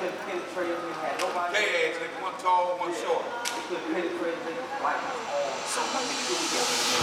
couldn't penetrate him. He had nobody. Gay ass nigga, one tall, one short. He couldn't penetrate him. Like, so